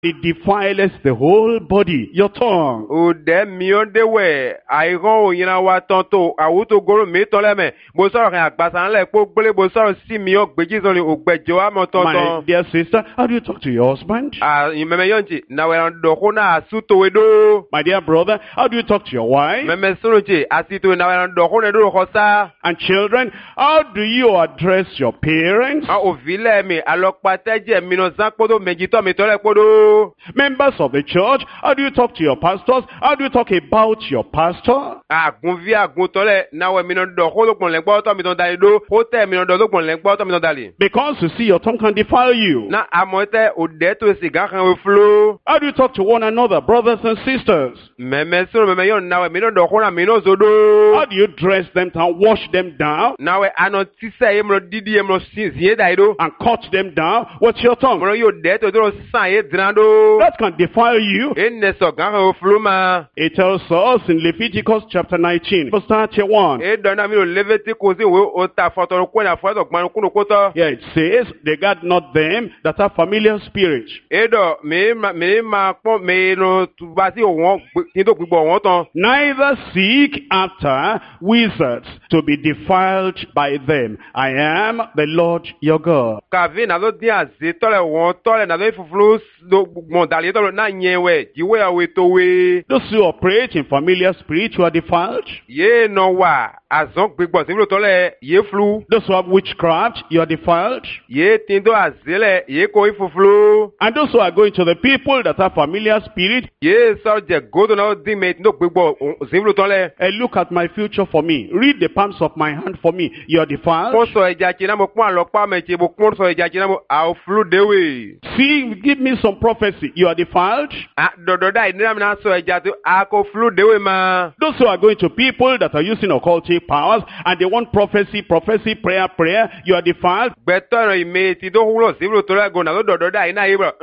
It defileth the whole body, your tongue. O de mion de we airon o yina wa tonto awuto goro mi to le me bo soro kan agbasa nle po gbele bo soro si mion gbeji so le ogbejo wa mo My tonto dear sister, how do you talk to your husband? meme yonji na we ndo kuna asuto we do My dear brother, how do you talk to your wife? meme sunuje asito na we ndo kuna do khosa And children, how do you address your parents? o vile mi alokpa teje mi no san podo meji to mi to le podo Members of the church, how do you talk to your pastors? How do you talk about your pastor? agun vi agun to le na we mi no do ko lo pon le gbo to mi don dali do o te mi no do lo pon le gbo to mi don dali Because you see, your tongue can defile you. na amote o de to siga kan o flo How do you talk to one another, brothers and sisters? meme sunu meme yon na we mi no do kuna mi no zodo How do you dress them and wash them down na we ano tise e mo didi e mo sinzie dai do and cut them down with your tongue? mo yo de to do san e drando That can defile you. enne so gan o flo ma It tells us in Leviticus chapter 19, verse 31. e do na mi o Leviticus we o ta foto ko na foto gban ku ko to Here it says, they got not them that have familiar spirit. e do me ma pon me no tu ba si won tin to gbigbo won tan Neither seek after wizards to be defiled by them. I am the Lord your God. ka vi na lo dia ze to le won to le na lo fuflu do mo dali to na nyewe jiwe awe to we Those who operate in familiar spirit who are defiled. ye no wa azon gbigbo si lo to le ye flu Those who have witchcraft, you are defiled. ye tin do azele ye ko ifuflu And those who are going to the people that have familiar spirit, ye so je godo na di me tin do gbigbo si lo to le look at my future for me. Read the palms of my hand for me. You are defiled. ko so eja chi na mo pon alopa me chi bo pon so eja chi na mo a flu dewe See, give me some prophecy. You are defiled. dodo dai ni na so eja to a ko flu dewe ma Those who are going to people that are using occultic powers and they want prophecy, prayer, you are defiled. beto ro ime ti do hulo si lo to le go na lo dodo dai na yebro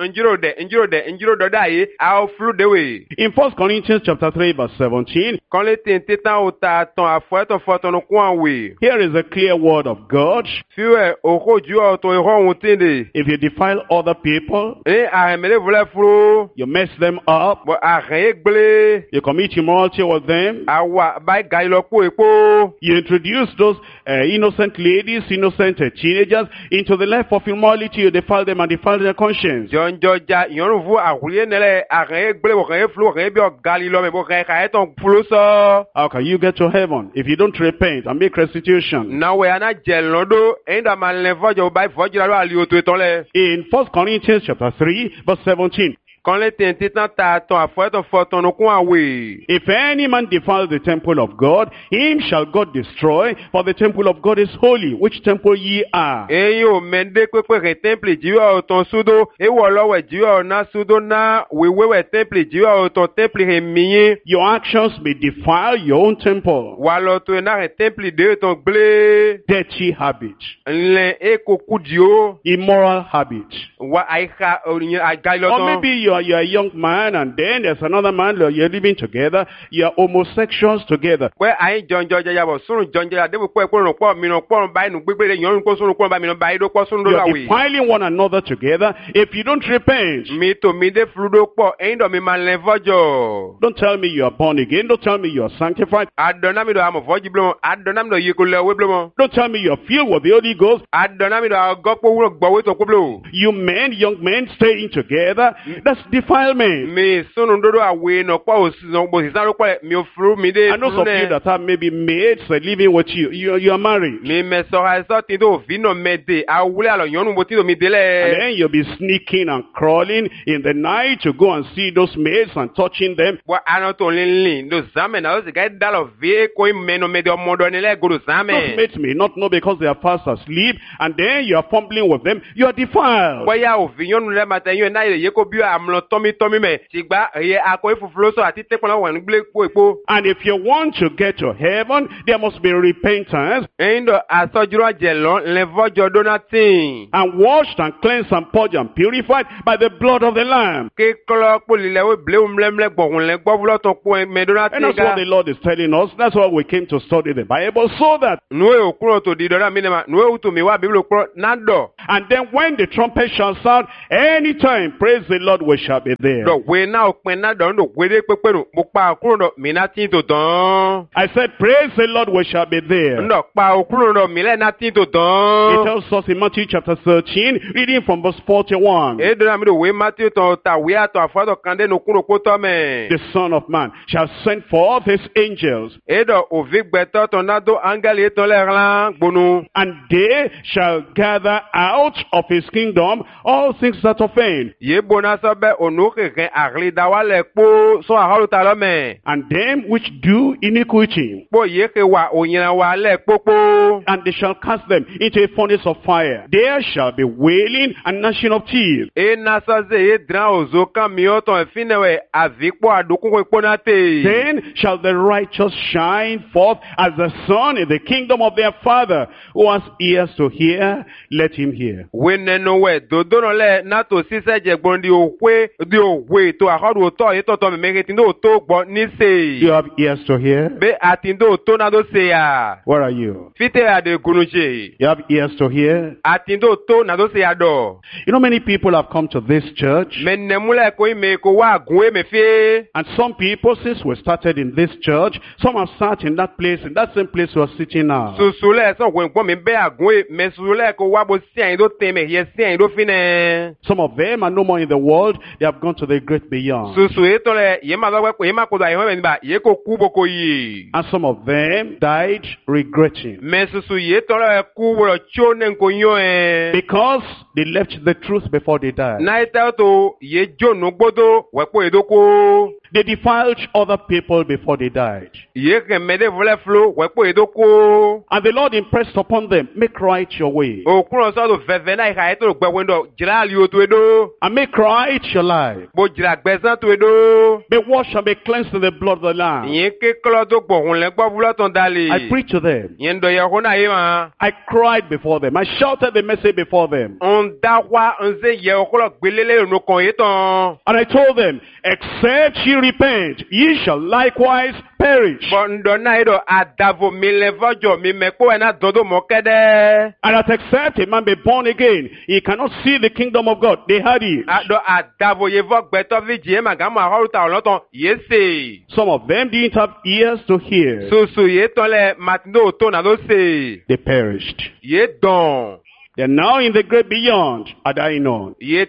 njiro do dai a flu dewe In 1 Corinthians chapter 3 verse 17, kon le tin titan o ta ton afo to foto no kun we here is a clear word of God. fiwe o ko ju o to ho un tinde If you defile other people, a mele vule flu you mess them up, bo a re gble you commit immorality with them, awa bai gai lo po epo you introduce those innocent ladies, innocent teenagers into the life of immorality, you defile them and defile their conscience. jonjo ja yon vu a hulie nele a re gble bo re flu re bi o gali lo me bo re ka eton flu so How can you get to heaven if you don't repent and make restitution? na we ana jelno do enda mal le vojo bai vojo lo ali o to eton le In 1 Corinthians chapter 3 verse 17, kon le tin titan ta ton afo to foto no kun we if any man defile the temple of God, him shall God destroy, for the temple of God is holy, which temple ye are. eyin o mende pepe re temple jiwa o ton sudo e wo lowe jiwa o na sudo na wewe temple jiwa o ton temple he miyin Your actions may defile your own temple. wa lo to na re temple de ton gble Dirty habit, nle e ko kudio immoral habit. wa aika orin agai lo Or ton maybe you're a young man and then there's another man, you're living together, you're homosexuals together. we ayin jonjo ja yabo sunu jonjo ya de po epo no po mi no po ba inu gbegbe yon ko sunu ko ba mi no ba ido po sunu do You're lawe defiling one another together. If you don't repent, mi to mi de fludo po eyin do mi ma le vojo don't tell me you are born again. Don't tell me you are sanctified. adona mi do amo voji blo adona mi do yiko le we blo Don't tell me you are filled with the Holy Ghost. adona mi do gopo wuro gbowe to ko blo You men, young men, staying together, that's defilement. mi sunu dodo awe no po osizon bo sisan ro po mi o flu mi de And those of you that have maybe maids living with you, you are married. mi me so ha so ti do vi no mede awule alo yonu bo ti do mi And dele then you'll be sneaking and crawling in the night to go and see those maids and touching them. wa ano to linlin do zame na o se ga dalo vi ko me no mede omodo ni le go do Those zame maids may not know because they are fast asleep, and then you are fumbling with them. You are defiled. boya o vi yonu le mata yon na ye ko bi amlo tomi me ti gba ye ako ifuflo so ati tepon wa ni gble po epo And if you want to get to heaven, there must be repentance endo asojuro jelon le vojo donatin and washed and cleansed and purged and purified by the blood of the Lamb. ke klo po lile we ble umlemle gbohun le gbovulo to po me And donatin that's what ga the Lord is telling us. That's why we came to study the Bible, so that, nuwe okuro to di dora minema nuwe utu mi wa biblo kro nando and then when the trumpet shall sound, anytime, praise the Lord, we shall be there. Dɔ we na o pin na dɔ ndo we de pepe no. Mo pa okuro dɔ mi na tin to dɔn. I said, praise the Lord, we shall be there. Ndɔ pa okuro dɔ mi lɛ na tin to It dɔn. tells us in Matthew chapter 13, reading from verse 41. E donna mi do we Matthew tɔ ta we a tɔ afɔ tɔ kande no kuro ko tɔ mɛ. The Son of Man shall send forth his angels, E dɔ o vi gbɛtɔ tɔ na do angɛli tɔ lɛ ɣlan gbonu. and they shall gather out of his kingdom all things that offend, Ye bona sɔ bɛ onu keke agli da wa lɛ kpo sɔ ahɔlu ta lɔ mɛ. and them which do iniquity, Kpo ye ke wa o nyina wa lɛ kpokpo. and they shall cast them into a furnace of fire. There shall be wailing and gnashing of teeth. E nasa ze ye dran ozo kan mi o tɔn fi nɛwɛ avi kpɔ adokun kpɔ na te. Then shall the righteous shine forth as the sun in the kingdom of their Father. Who has ears to hear, let him hear. We nenu wɛ dodo nɔ lɛ nato sisɛ jɛ gbɔn di o we to akɔdu tɔ ye tɔtɔ mi mɛ ti do to gbɔ ni You se. have ears to hear? Be ati do to na do se ya. Where are you? Fite ya de gunu se. You have ears to hear? Ati do to na do se ya dɔ. You know, many people have come to this church, Mɛ nɛmu lɛ ko ime ko wa gun e me fe. and some people, since we started in this church, some have sat in that place, in that same place we are sitting now. Susu lɛ sɔn ko nkpɔn mi bɛ agun e mɛ susu lɛ ko wa bo si ayin do te mɛ yɛ si ayin do fi nɛ. Some of them are no more in the world, they have gone to the great beyond. Susu ye tɔ lɛ ye ma lɔ ko ye ma ko do ayin wɛ mɛ niba ye ko ku bo ko yi. And some of them died regretting, Mɛ susu ye tɔ lɛ ku wɔ tso ne ko yɔ ɛ. because they left the truth before they died. Na ye tɛ to ye jo nugbodo wɛ ko ye do ko. They defiled other people before they died. Ye kɛmɛ de fɔlɛ flo wɛ ko ye do ko. And the Lord impressed upon them, make right your way, O kurɔ sɔ do fɛfɛ n'a ye ka ye to gbɛ wɛndɔ jira ali o to ye do. and make right your life. Bo jira gbɛsan to ye do. Be washed and be cleansed in the blood of the Lamb. Yẹn ké kọlọ tó gbọ̀hún lẹ gbọ́ fúlọ́ tán dalè. I preached to them. Yẹn dọ̀ yẹ kó náà yé ma. I cried before them. I shouted the message before them. Ń dá wá ń ṣe yẹ ọkọlọ gbélélé ìrùn kan yé tán. And I told them, except ye repent, ye shall likewise perish. Bọ̀ ń dọ̀ náà yé dọ̀ àdàbò mi lẹ fọ́jọ́ mi mẹ́ kó ẹ̀ náà dọ́dọ̀ mọ́ kẹ́dẹ́. And that except a man be born again, he cannot see the kingdom of God. They had it. Àdọ̀ àdàbò yẹ fọ́ gbẹ̀tọ́ fi jì é màgàmù àhọ́rùtà ọ̀lọ́tàn yé sè. Some of them didn't have ears to hear. Soso yé tán lẹ màtúndó tó nà ló sè. They perished. Yé dàn. They are now in the great beyond, had I known. Yé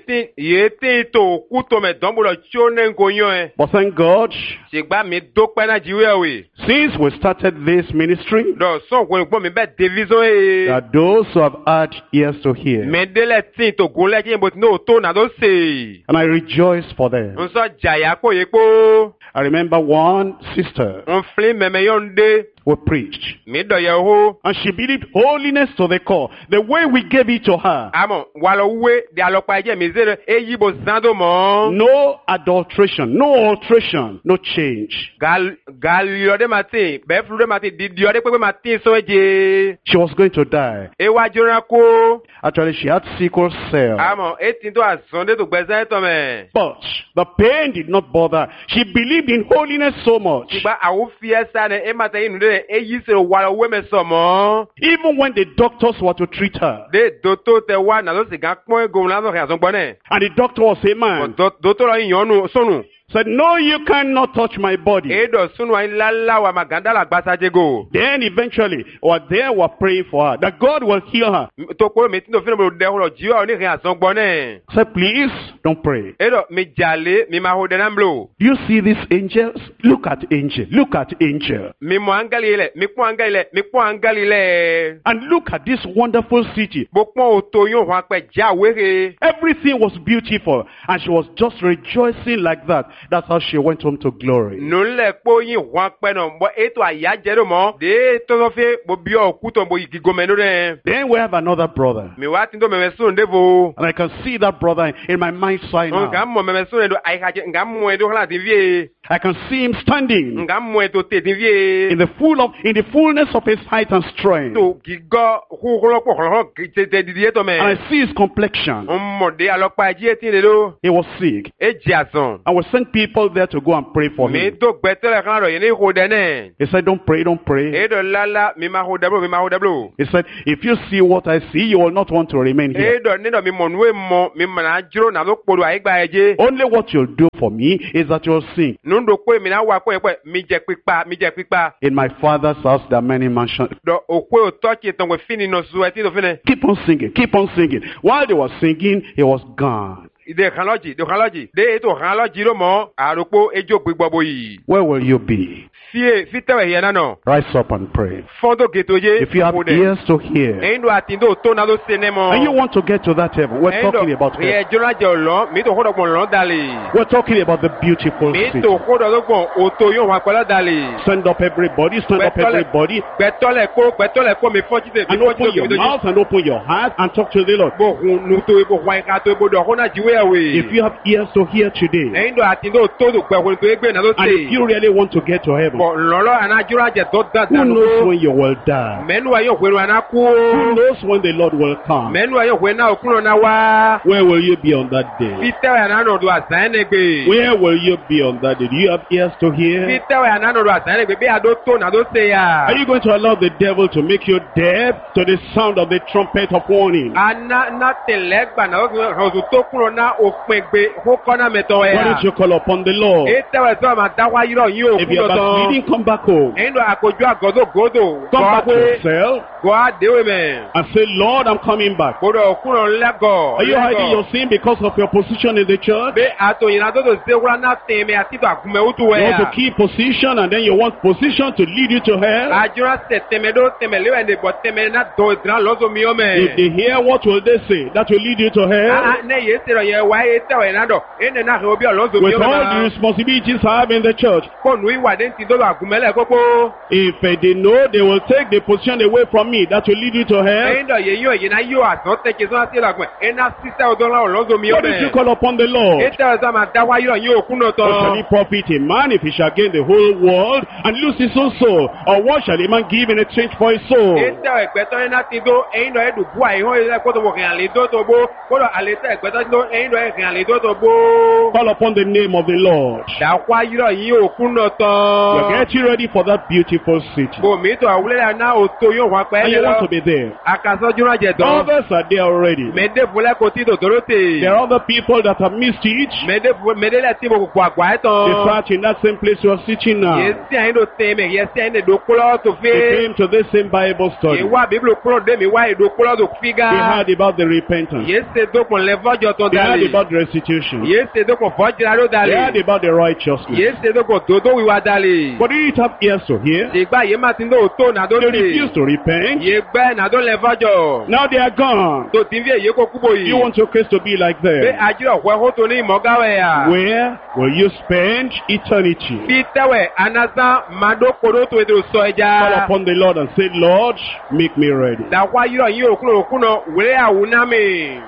tí tó kú tó mẹ́ dánbó lọ tí ó ní nǹkan yán ẹ. But thank God, Ṣègbà mi dópẹ́ náà jíwé ẹ̀wẹ̀. since we started this ministry, Dọ̀ sọ̀n kò ní gbọ́ mi bẹ́ẹ̀ division ẹ̀. there are those who have had ears to hear. Mẹ́ndélẹ̀ tí tó gún lẹ́jìn bó ti ní òótọ́ náà ló sè. And I rejoice for them. Ń sọ jàyà kó yẹ kó. I remember one sister Ń filé mẹ́mẹ́ yọ̀ ń dé. who preached, Mi dọ̀ yẹ hó. and she believed holiness to the core, the way we gave it to her. Àmọ̀ wà lọ wúwé di àlọ́pàá ẹ̀jẹ̀ mi zéro èyí bó zando mọ́. No adulteration, no alteration, no change. Gàlí ọdẹ máa tì bẹ́ẹ̀ fúlú ọdẹ máa tì dídí ọdẹ pépé máa tì sọ ẹ̀jẹ̀. She was going to die. Ewájú rán kó. Actually, she had sickle cell. Àmọ̀ etí tó àzọ́ndé tó gbẹ́sẹ̀ tọ̀ mẹ́. But the pain did not bother. She believed in holiness so much. Ṣùgbọ́n àwọn fi ẹ́ sá ni ẹ máa tẹ̀yìn nù dé èyí sèrò wà lọ wé mẹ́ sọ mọ́. Even when the doctors were to treat her, De dòtó tẹ wá nà ló sì gán pọ́n egun lásán kí àzọ́gbọ́n náà. and the doctor was a man, Dòtó lọ yàn ọ́nù sónù. said, no, you cannot touch my body. Èdò sunu wa ńláńlá wa màgàndá la gbàsá jégo. Then eventually, or they were praying for her, that God will heal her. Tó kóró mi tí no fínà bolo dẹ́ ọ̀rọ̀ jíwá onírin àzọ́gbọ́n náà. Said, please, don't pray. Èdò mi jàlé mi máa ho dẹ́nà mblo. Do you see these angels? Look at angel. Look at angel. Mi mọ áńgálì lẹ̀, mi pọ́n áńgálì lẹ̀, mi pọ́n áńgálì lẹ̀. And look at this wonderful city. Mo pọ́n òtò yóò hàn pẹ̀ já wéhe. Everything was beautiful, and she was just rejoicing like that. That's how she went home to glory. Nùlẹ̀ kpó yín hàn pẹ̀ nọ, bọ́ ètò àyájẹ́ ló mọ́. Dé tọ́sọ́ fẹ́ mo bí ọ kútọ̀ mo yìí gígó mẹ́nu rẹ̀. Then we have another brother, Mi wá tí ń tó mẹ́mẹ́ sùn débo. and I can see that brother in my mind's eye Nga now. mọ̀ mẹ́mẹ́ sùn ẹ̀dọ̀ àyíkájẹ́, nga mọ̀ ẹ̀dọ̀ hàn àti fíye. I can see him standing Nga mọ̀ ẹ̀dọ̀ tètè fíye. in the fullness of his height and strength, Tó gígọ́ kúkúrọ́pọ̀ kọ̀ọ̀kan tètè dìde yẹtọ̀ mẹ́. and I see his complexion. Ọmọdé alọ́pàá ẹjí etí lè ló. He was sick, Èjì àsàn. and we sent sent people there to go and pray for Mi him. to gbẹtẹlẹ kan rọ yìí ní ìhò dẹ́nẹ̀. He said, don't pray, don't pray. Èdò lálá mi máa hó dẹ́bùlò. He said, if you see what I see, you will not want to remain here. Èdò nínú mi mọ̀ nùwé mọ̀ mi mọ̀ náà jírò náà ló kpọ̀dọ̀ àyígbá ẹ̀jẹ̀. Only what you'll do for me is that you'll sing. Nùdó pé mi náà wà pé mi jẹ pípa. In my father's house there are many mansions. Dọ̀ òkú òtọ́kì tán wẹ̀ fínni nọ sùn ẹtí tó fínni. Keep on singing, keep on singing. While they were singing, he was gone. Ìdè kanlọ́jì. Dé ètò kanlọ́jì ló mọ̀ àròpọ̀ ejò gbígbọ́ bóyì. Where will you be? Fitẹ̀wẹ̀ yẹn náà. Rise up and pray. Fọ́ńdò gètò yé. If you have ears to hear, Ẹyin do àtìndó tó náà ló ṣe ní mọ́. and you want to get to that heaven, we're talking about heaven. Ẹyin jọ́nà jẹ́ ọ̀lọ́, mi tó kódọ̀ gbọ̀n lọ́n dalè. We're talking about the beautiful Mi city. tó kódọ̀ ló gbọ̀n òtò yóò wá pẹ́lá dalè. Stand up everybody, stand up everybody, Gbẹ̀tọ́lẹ̀ kó mi fọ́jú tẹ̀. and open your mouth and open your heart and talk to the Lord. Bókun nu tó ibò wáyé ká tó ibò dọ̀ kó náà jíwé ẹ̀wé. If you have ears to hear today, Ẹyin do àtìndó tó tó gbẹ̀kùn tó égbé náà ló and if you ṣe. really want to get to heaven, Bọ̀ lọ́lọ́ àná jọ́nà jẹ́ tó who dáadáa knows when you will die? Mẹ́nu ayé òkú àná kú. Who knows when the Lord will come? Mẹ́nu ayé òkú náà òkúrò náà wá. Where will you be on that day? Fitẹ̀wẹ̀ àná nọ̀dọ̀ àṣàyàn ẹgbẹ́. Where will you be on that day? Do you have ears to hear? Fitẹ̀wẹ̀ àná nọ̀dọ̀ àṣàyàn ẹgbẹ́ bí adó tó náà ló ṣe yà. Are you going to allow the devil to make you deaf to the sound of the trumpet of warning? Ana tẹ̀lẹ́ gbàna ọ̀sùn tó kúrò náà òpin gbé kó kọ́nà mẹ́tọ́ Why ẹ̀. don't you call upon the Lord? Ètẹ̀wẹ̀ sọ̀rọ̀ máa dáwà yírọ̀ yín òkú If you are lọ́tọ̀. backsliding, come back home. Ẹ̀yin lọ àkójọ àgọ́dọ̀ gòdò. Come back to yourself Gọ́ àdéhùn mẹ́. and say, Lord, I'm coming back. Gbọ́dọ̀ kúrò lẹ́gọ̀. Are you hiding your sin because of your position in the church? Bí àtòyìn àtòtò ṣéwúrà náà tẹ̀mẹ̀ àti ìgbàkúnmẹ̀ ó tù You wẹ̀ want to yà. keep position and then you want position to lead you to hell? Àjọra sẹ̀ tẹ̀mẹ̀ dó tẹ̀mẹ̀ léwẹ̀ ní bọ̀ tẹ̀mẹ̀ náà dọ̀ ìdìrán lọ́sọ̀ mi ó mẹ́. If they hear, what will they say? That will lead you to hell? Ne yé sèrò yẹ wá yé tẹ̀wẹ̀ náà dọ̀. Ẹnì náà kò bí ọ̀lọ́sọ̀ mi With ó all the mẹ́. responsibilities I have in the church, Kọ́nù ìwádìí ti dọ́dọ̀ àgùnmẹ́lẹ̀ kókó. if they know they will take the position away from me, that will lead you to hell. Ẹyin dọ̀ yẹ yóò yẹ náà yóò àtọ́ tẹ̀kẹ́ sọ́nà sí ìlàgbọ̀n. Ẹnà sísẹ́ ọdún náà ọ̀lọ́sọ̀ mi ó Why don't you mẹ́. call upon the Lord? Ètò ẹ̀sán máa dá wáyé yọ̀ yóò kún náà What shall tán. it profit a man if he shall gain the whole world and lose his own soul? Or what shall a man give in exchange for his soul? Ètò ẹ̀gbẹ́tọ́ yẹn náà ti dó ẹyin dọ̀ ẹ̀dùn bú àyíhó yẹn kótó wọ̀ kìnyàn lè dó tó bó. Kótó àlètẹ́ ẹ̀gbẹ́tọ́ ti dó ẹyin dọ̀ kìnyàn lè dó tó bó. Call upon the name of the Lord. Dàkwa yírọ̀ yín ò kún náà You're tán. getting ready for that beautiful city. Bòmí tó àwùlẹ̀ náà ò tó yóò wá pẹ́ And you want to be there. Àkàsọ́jú náà jẹ̀ dán. Others are there already. Mèdè fúnlẹ̀ kò tí tòtòrò tè. There are other people that have missed it. Mèdè lẹ̀ tí mo kò àgbà ẹ̀ They tán. sat in that same place you are sitting now. Yèsí àyín ló tẹ̀ mẹ̀ yèsí àyín lè dó kúlọ̀ tó They fẹ́. came to this same Bible study. Ìwà bíbélì kúlọ̀ dé mi wá èdò kúlọ̀ tó fi They gá. heard about the repentance. Yèsí dókun lẹ fọ́jọ́ tó They heard dalè. about the restitution. Yèsí dókun fọ́jìlá ló They heard dalè. about the righteousness. Yèsí dókun dòdó wíwá dalè. But they didn't have ears to hear. Ìgbà yìí má ti ń dó tó nàdó They lè. refused to repent. Yè gbẹ́ nàdó lẹ fọ́jọ́. Now they are gone. Tó ti ń fi èyí kó kúbò You yìí. want your case to be like Pé them. àjírọ̀ pẹ́ kó tó ní ìmọ̀gáwẹ̀ yà. Where will you spend eternity? Bí tẹ́wẹ̀ anásán màdó kodó tó ètò sọ Call ẹja. upon the Lord and say, Lord, make me ready. Dàkwa yírọ̀ yín òkúnà wéré àwùná mi.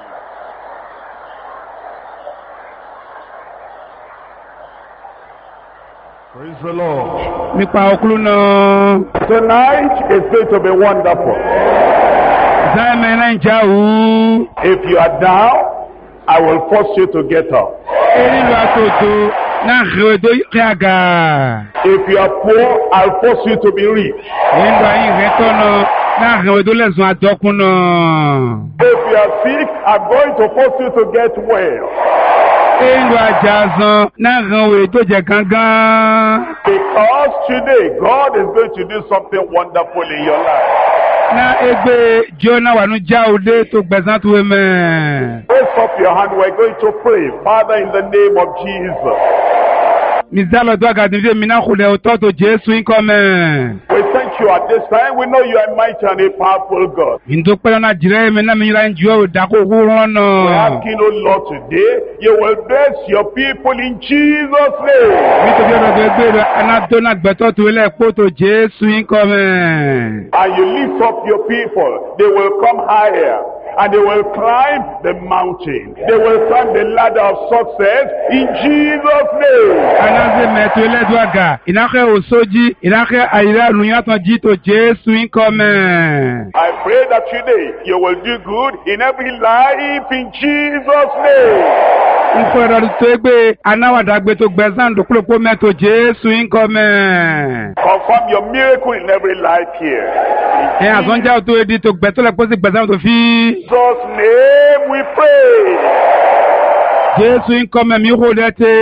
Praise the Lord. Nípa ọkùnrin náà. Tonight is going to be wonderful. Sáyẹ̀mẹ̀ náà ń já wú. If you are down, I will force you to get up. Erilu atoto náà xewe do kíága. If you are poor, I'll force you to be rich. Erilu ayin rẹ tọ́nà náà xewe do lẹ́sùn àdọ́kùn náà. If you are sick, I'm going to force you to get well. Erilu ajazan náà xewe do jẹ gángan. Because today, God is going to do something wonderful in your life. Na egbe Jona wà ní jáde tó gbẹ̀sán tó wé mẹ́. Raise up your hand. We're going to pray. Father, in the name of Jesus. Mizalo tó àgàdìrí mi náà kúlẹ̀ ọ̀tọ́ tó Jésù ń kọ́ mẹ́. We thank you at this time. We know you are mighty and a powerful God. Ìdókòlò náà jìrẹ́ mi náà mi yíra ń ju ọ̀rọ̀ dákó wúrọ̀ We're náà. asking, oh Lord, today, you will bless your people in Jesus' name. Nítorí ọ̀dọ̀ tó gbé rẹ̀ anádọ́nà gbẹ̀tọ́ tó ilẹ̀ pọ̀ tó Jésù ń kọ́ mẹ́. And you lift up your people. They will come higher and they will climb the mountain. They will climb the ladder of success in Jesus' name. Anaze metwele dwaga. Inake osoji. Inake ayira nuyato jito Jesu income. I pray that today you will do good in every life in Jesus' name. Nkora tutegbe anawadagbe to gbezan do klopo meto Jesu income. Confirm your miracle in every life here. E azonja to edi to gbeto le posi gbezan to fi. In Jesus' name we pray. Jesu income mi hodete.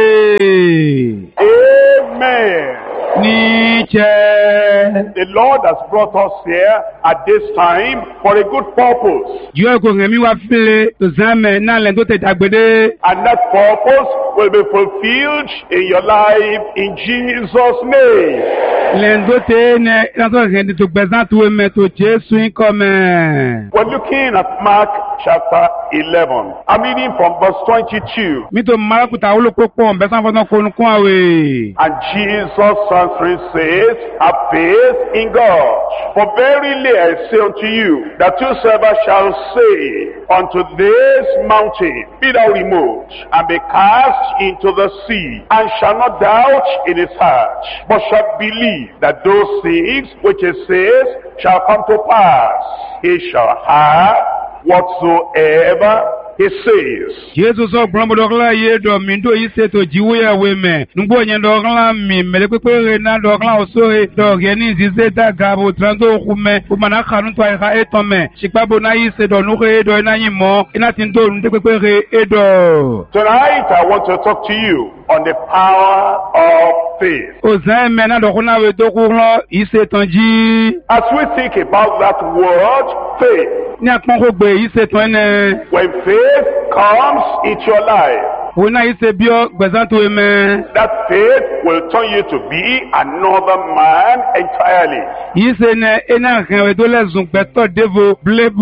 Amen. Niche. The Lord has brought us here at this time for a good purpose. Yo ko ngemi wa file to zame na le do te dagbede. And that purpose will be fulfilled in your life in Jesus' name. Lendo te ne nazo rendi to gbezan to me to Jesu income. We're looking at Mark chapter 11. I'm reading from verse 22. Mi to marakuta olopopo besan fo no konukun awe. And Jesus answering says, have faith in God. For verily I say unto you, that whosoever shall say unto this mountain, be thou removed, and be cast into the sea, and shall not doubt in his heart, but shall believe that those things which he says shall come to pass, he shall have whatsoever he says. Jesus so grumbo dogla ye do mindo ise to jiwe ya weme. Ngbo nyen dogla mi mele pepe na dogla oso e do geni zise ta gabo transo kume umana khanu to ha etome. Shikpabo na ise do nu re do na yimo. Ina tindo nde pepe edo. Tonight I want to talk to you on the power of faith. Ozeme na do kuna we to kulo ise tonji. As we think about that word, faith. Ni akon ko gbe ise ton ne. When faith comes into your life, Una ise bio gbezan to eme. that faith will turn you to be another man entirely. Ise ne ena renwe do le zun gbeto devo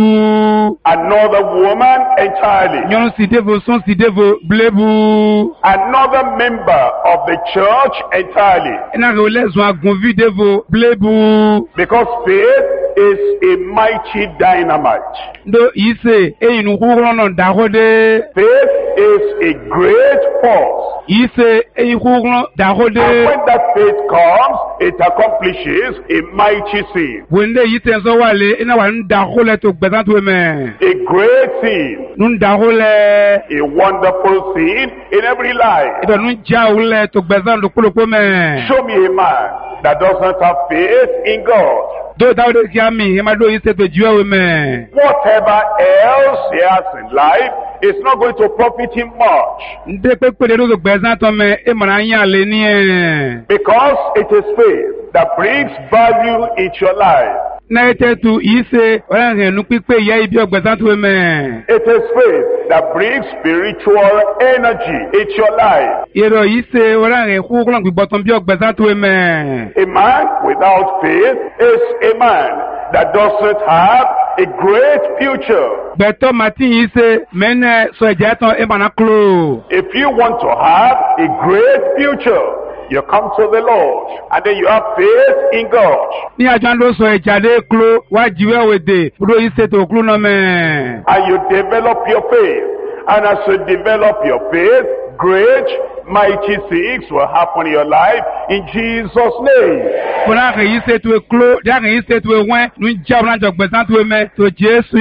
blebu. Another woman entirely. Nyon si devo son si devo blebu. Another member of the church entirely. Ena renwe le zun agunvi devo blebu. Because faith is a mighty dynamite. Do ise e inu kurono dahode. Faith is a great force. Ise e kurono And dahode. when that faith comes, it accomplishes a mighty thing. Wende ite nso wale ena wa ndahole to gbezan to eme. A great thing. Nun dahole. A wonderful thing in every life. Ito nun jaule to gbezan do kulo me. Show me a man that doesn't have faith in God. Do dawde kiami ema do ise to jiwe me. Whatever else he has in life is not going to profit him much. Nde pepe de do gbezan to me e mara yan le ni e. Because it is faith that brings value into your life. Na ete tu ise ora renu pipe ye ibi ogbezan to me. It is faith that brings spiritual energy into your life. Ero ise ora re ku ko ngbi boton bi ogbezan to me. A man without faith is a man that doesn't have a great future. Beto mati ise mene so ejaton e bana klo. If you want to have a great future, you come to the Lord and then you have faith in God. Ni ajan do so ejade klo wa jiwe wede do ise to klo no me. And you develop your faith. And as you develop your faith, great, mighty things will happen in your life in Jesus' name. Kona ke ise to klo, ja ke ise to wen nu jabran jo gbezan to me to Jesu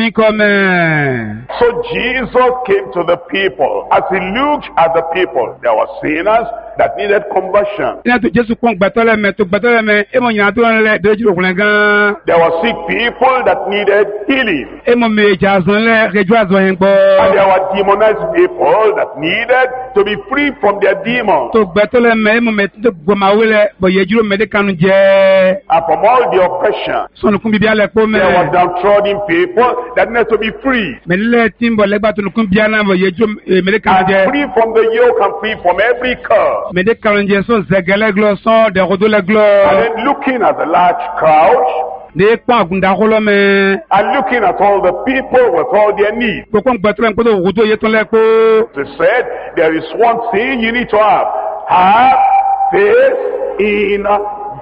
income. So Jesus came to the people. As he looked at the people, there were sinners that needed conversion. Ina to Jesu kon gbetole me to gbetole me e mo nya to le de juro kun gan. There were sick people that needed healing. E mo me jazon le reju azon yin gbo. And there were demonized people that needed to be free from their demons. To gbetole me e mo me to gboma wele bo ye juro me de kanu je. And from all the oppression, Sonu kun bibia le po me. there were downtrodden people that needed to be free. Me le timbo le gba to kun bia na bo ye juro me de kanu And je. free from the yoke and free from every curse. Me de kanu je so zegele glo so de rodo le glo. And then looking at the large crowd, De pa gunda holo me. and looking at all the people with all their needs, Ko kon gbetole ko to rodo ye ton le ko. they said, there is one thing you need to have. Have faith in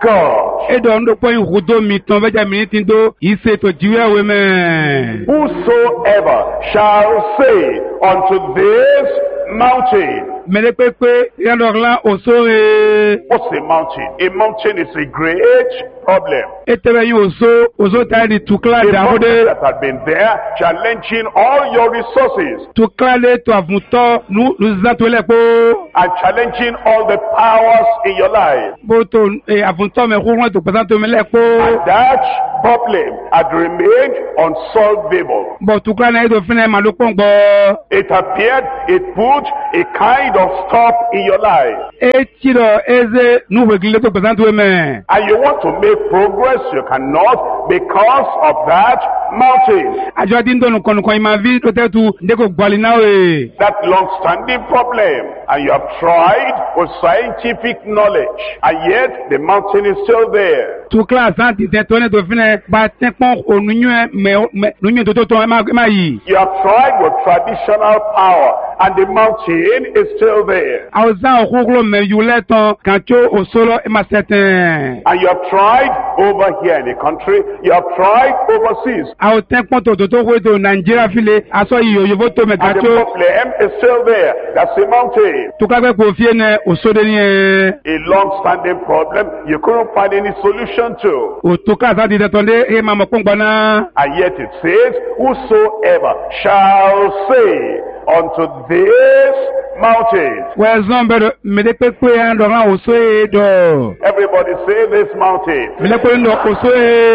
God. Edo ndo po ihudo mi ton veja mi tin do ise to jiwe we me. Whosoever shall say unto this mountain. Mele pepe yandorla osore. What's a mountain? A mountain is a great problem. Etebe yin oso ta di tukla A mountain davode. that had been there, challenging all your resources Tukla le to avunto nu zato le po. and challenging all the powers in your life. Boto avunto me rouron to pesanto me le po. And that problem had remained unsolvable. Bo tukla na edo fine malopon gbo. It appeared it put a kind of stop in your life. Etiro eze nu wegle to pesanto me. And you want to make progress, you cannot because of that mountain. Ajo din do nukon ima vi to tetu ndeko gbali na we. That long-standing problem. And you have tried with scientific knowledge. And yet the mountain is still there. Tukla santi te tone to fine ba tenpon onunyu me nunyu to ma yi. You have tried with traditional power. And the mountain is still there. Auza okuklo me yule ton kancho osolo e ma certain. And you have tried over here in the country. You have tried overseas. Au tenpon to we to Nigeria file aso yi yo to me And the kancho. problem is still there. That's the mountain. Tukla be ko fie ne osode ni A long-standing problem you couldn't find any solution to. o tukla santi te tonde e ma mo pongba. And yet it says, whosoever shall say unto this mountain. We zombe me de pepe andora oso do. Everybody say this mountain. Me le ko ndo oso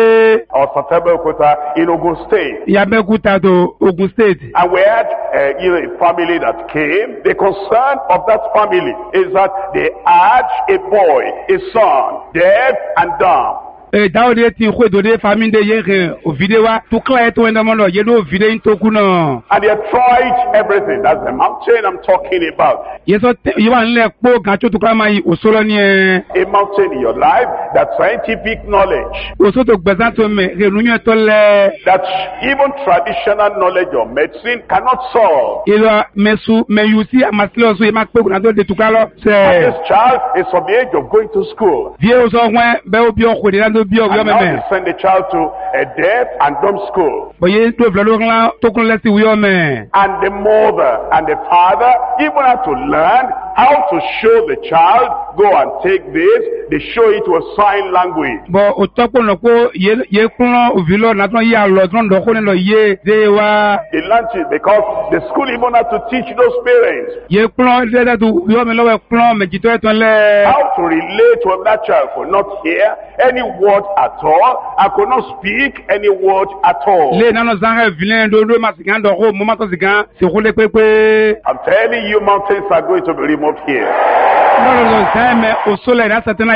e Or Satabekota in Ogun State. ya be kuta to Ogun State. And we had a family that came. The concern of that family is that they had a boy, a son, deaf and dumb. Daode ti kwedo de famille de yere o videwa tukla eto enda mono yedo vide intoku no. And they have tried everything. That's the mountain I'm talking about. Yeso yiwa nle po kancho tukla mai osolo ni e. A mountain in your life, that scientific knowledge, Oso to gbezanto me renunyo to le. that even traditional knowledge of medicine cannot solve. Ilo mesu me yusi amasilo so e ma pe kuna de tukla lo And se. this child is of the age of going to school. Vie oso wen be obi okwe de bi obi And now me. they send the child to a deaf and dumb school. Boye to vlalo la to kun lesi wi o me. And the mother and the father even have to learn how to show the child, go and take this. They show it with sign language. Bo o topo no ko ye kun o vilo na ton ya lo ton do ko ni lo ye de wa. They learn it because the school even have to teach those parents Ye plan de du yo me lo plan me jito eton le. how to relate with that child. Could not hear any word at all. I could not speak any word at all. Le nano zange vilain do masigan do ko mo ma to sigan se ko le pepe. I'm telling you, mountains are going to be removed here. No zame o sole na satana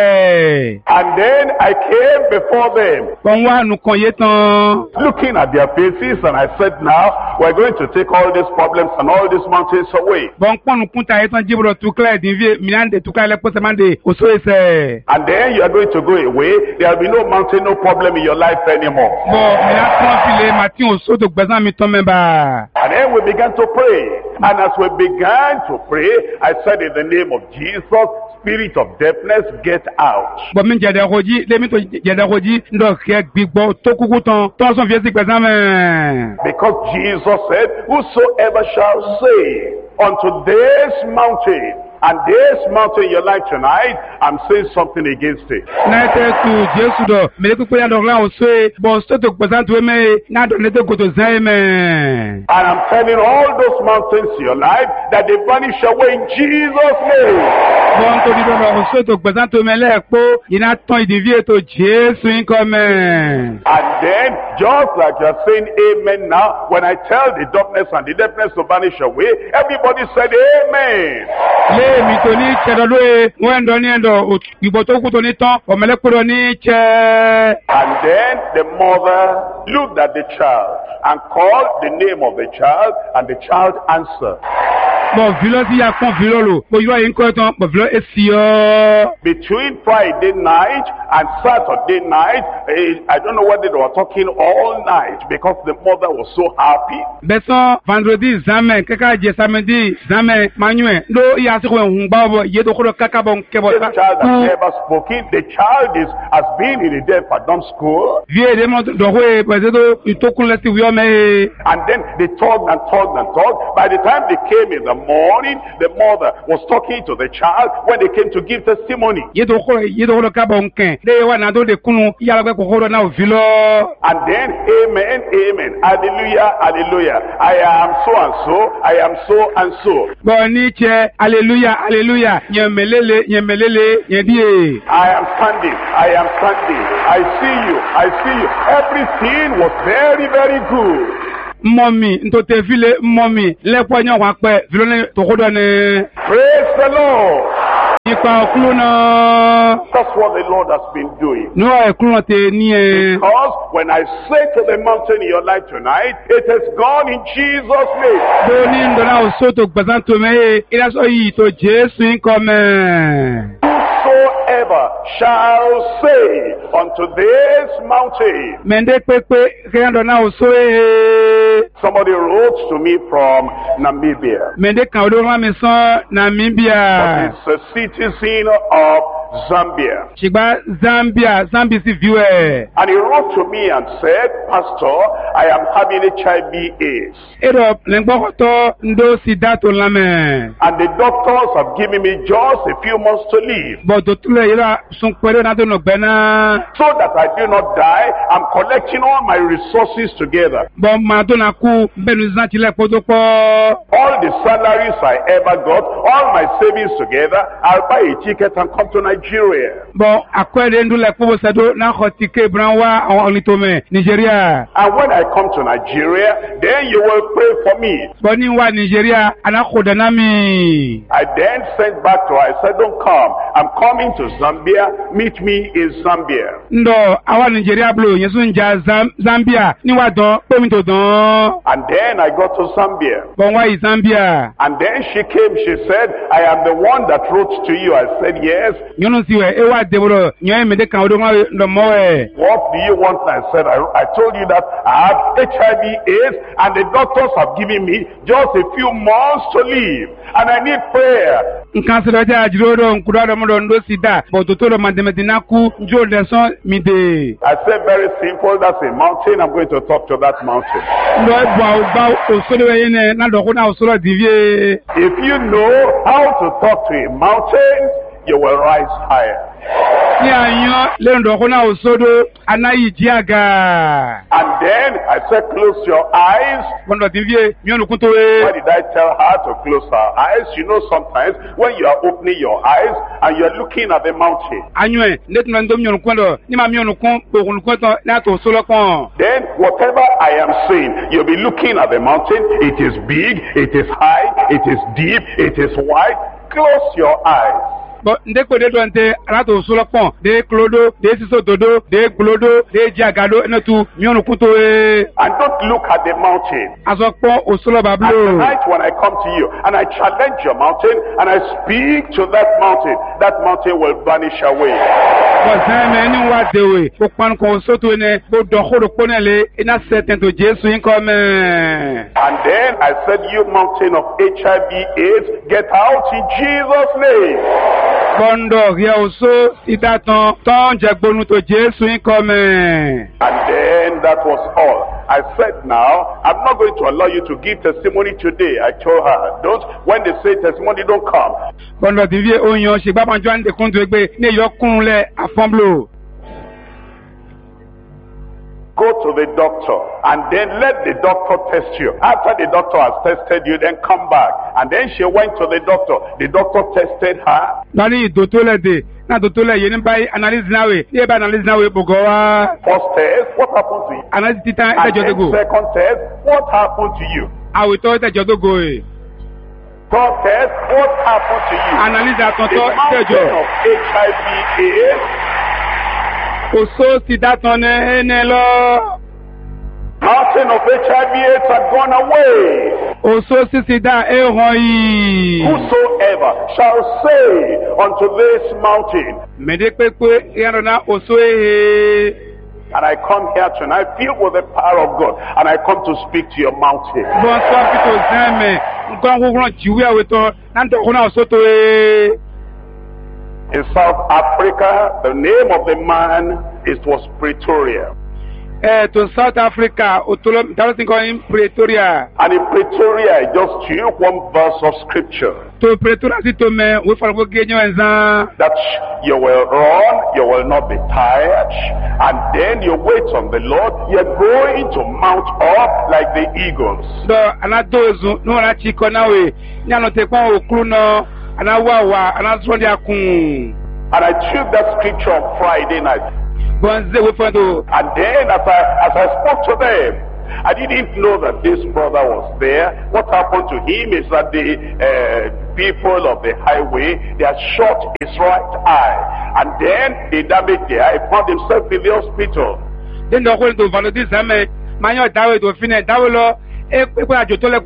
ese. And then I came before them, Bon wa nu kon ye tan. looking at their faces, and I said, now we're going to take all these problems and all these mountains away. Bon pon nu kunta ye tan jibro tu clear din vie milande tu kale po semande o so ese. And then you are going to go away. There will be no mountain, no problem in your life anymore. Bon mila kon file mati o so to gbezan mi ton memba. And then we began to pray. And as we began to pray, I said, in the name of Jesus, spirit of deafness, get out. Bon min jede roji le mi to jede roji ndo ke gbigbo to kuku ton ton son vie si gbezan me. Because Jesus said, whosoever shall say unto this mountain, and this mountain in your life tonight, I'm saying something against it. Na te tu Jesu do me ku ya do la o so bon so to gbezan to me na do le to go to zan me. And I'm telling all those mountains in your life that they vanish away in Jesus' name. Bon to di do o so to gbezan to me le po ina ton idivie to Jesu in come. And then, just like you're saying amen now, when I tell the darkness and the deafness to vanish away, everybody said amen. Le mi to ni che do e wen do ni ndo ibo to ku to ni ton o mele ku do ni che. And then the mother looked at the child and called the name of the child, and the child answered. Bon, vilo si ya kon vilo lo. Bon, yo yin ko ton, bon vilo esiyo. Between Friday night and Saturday night, I don't know whether they were talking all night because the mother was so happy. Beson, vendredi, zame, kaka je samedi, zame, manue. Do ya se ko hun ba bo, ye do ko kaka bon kebo. The child has never spoken. The child has been in a deaf and dumb school. Vie de mon do ko e pesedo itokun lesi wi o me. And then they talked and talked and talked. By the time they came in the morning, the mother was talking to the child when they came to give testimony. Ye do ko ka bon ken. De wa na do de kunu ya la ko ko na vilo. And then amen, amen, hallelujah, hallelujah. I am so and so, I am so and so. Boni che, hallelujah, hallelujah. Nyemelele, nyedie. I am standing, I am standing. I see you, I see you. Everything was very, very good. Mommy, ntote vile mommy, le poignon wa pe, vile to kodone. Praise the Lord. Ipa okuluna. That's what the Lord has been doing. No okuluna te ni. Because when I say to the mountain in your life tonight, it has gone in Jesus' name. Boni ndona osoto gbazanto me, ila so yi to Jesu income. Whosoever shall say unto this mountain. Mende pepe kendo na osoe. Somebody wrote to me from Namibia. Mende kaudo ma meson Namibia. But he's a citizen of Zambia. Chigba Zambia si viewer. And he wrote to me and said, Pastor, I am having HIV/AIDS. Edo lengbokoto ndo sidato lame. And the doctors have given me just a few months to live. But dotule ila sun kwere na do no gbena. So that I do not die, I'm collecting all my resources together. Bon ma do na ku benu zan ti le podopo. All the salaries I ever got, all my savings together, I'll buy a ticket and come to Nigeria. Bon akwere ndu le pobo sedo na khotike branwa awon litome Nigeria. And when I come to Nigeria, then you will pray for me. Boni wa Nigeria ana khodana mi. I then sent back to her. I said, don't come. I'm coming to Zambia. Meet me in Zambia. Ndo awa Nigeria blo yesu nja Zambia ni wa don pe mi to don. And then I got to Zambia. Bon wa Zambia. And then she came. She said, I am the one that wrote to you. I said, yes. Nyonu siwe ewa debro nyoe mede kan odo ndo moe. What do you want? I said, I told you that I have HIV/AIDS and the doctors have given me just a few months to live. And I need prayer. Nkanselo ja jirodo nkudo mo ndo sida bototoro mandemedina ku njo leson mide. I said, very simple. That's a mountain. I'm going to talk to that mountain. Ndo ba osolo yene na do ko na osolo divie. If you know how to talk to a mountain, you will rise higher. Ni anyo le ndo ko na osodo anayi jiaga. And then I said, close your eyes. Bondo divie mionu kuntowe. Why did I tell her to close her eyes? You know, sometimes when you are opening your eyes and you are looking at the mountain, Anyo netno ndo mionu kwando ni ma mionu kun pokun kwento na to solo kon. then whatever I am saying, you'll be looking at the mountain. It is big, it is high, it is deep, it is wide. Close your eyes. But ndeko de donte alato solo kon de clodo de siso dodo de glodo de jiagado enetu mionu kuntowe. And don't look at the mountain. Azokpo osolo And bablo. tonight when I come to you and I challenge your mountain and I speak to that mountain will vanish away. Bozeme ni wa dewe ko pan ko soto ne bo do khoro ponele ina certain to Jesu income. And then I said, you mountain of HIV/AIDS, get out in Jesus' name. Bondo ya oso idatan ton jagbonu to Jesu income. And then that was all. I said, now, I'm not going to allow you to give testimony today. I told her, don't, when they say testimony, don't come. Bondo divie onyon se baba njo ande kuntu egbe ne yo kunle afamblo. Go to the doctor and then let the doctor test you. After the doctor has tested you, then come back. And then she went to the doctor. The doctor tested her. Lani dotole de na dotole yeni bai analyze nawe. Ye ba analyze nawe bogowa. First test, what happened to you? Analyze titan And e jodogo. then second test, what happened to you? Awe to e jodogo e. Third test, what happened to you? Analyze The atonto mountain tejo. of HIV/AIDS, Oso sidatan ene lo. mountain mountain of HIV/AIDS had gone away. Oso sisida ehoi. Whosoever shall say unto this mountain, Mede pepe yarona oso ehe. and I come here tonight filled with the power of God, and I come to speak to your mountain. Bon so pito zeme. Nkon kukron jiwe aweto. Nanto kuna osoto e. In South Africa, the name of the man was Pretoria. To South Africa, otolo mtalo in Pretoria. And in Pretoria, I just took one verse of scripture. To Pretoria si to me, we falgo genyo enza. That you will run, you will not be tired, and then you wait on the Lord. You're going to mount up like the eagles. Do anadozu no na chiko nawe. Nyano te kwa okru no anawawa anaswandi akun. And I took that scripture on Friday night. Bonze we fondo. And then as I spoke to them, I didn't know that this brother was there. What happened to him is that the people of the highway, they had shot his right eye. And then they damaged the eye. He found himself in the hospital. Then the whole to value this ame. Manyo dawe to fine dawe lo. As he found himself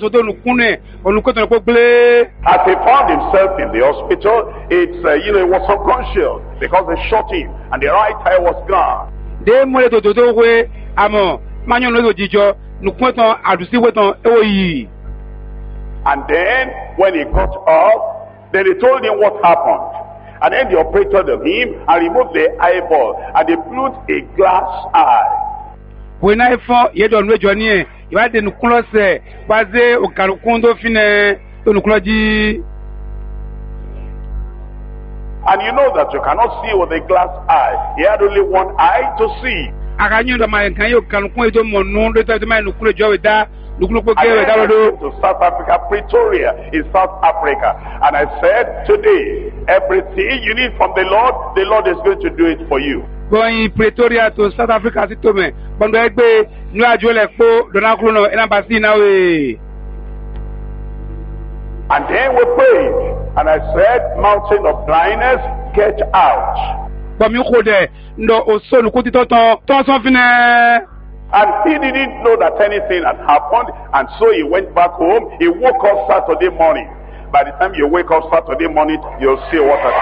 in the hospital, it's he was unconscious because they shot him and the right eye was gone. And then when he got up, then they told him what happened. And then they operated on him and removed the eyeball and they put a glass eye. When I found Johnny, you had the nucleus, Baze, Okarukundo Fine, Nuclogy. And you know that you cannot see with a glass eye. He had only one eye to see. I knew that my Kayo can point to Monon, the man who could enjoy that. To South Africa, Pretoria in South Africa. And I said, today, everything you need from the Lord is going to do it for you. Going Pretoria to South Africa, to me. But I be no Ajole, Donacruno, and Embassy now. And then we prayed. And I said, mountain of blindness, get out. But you could no son could it and he didn't know that anything had happened, and so he went back home. He woke up Saturday morning. By the time you wake up Saturday morning, you'll see what has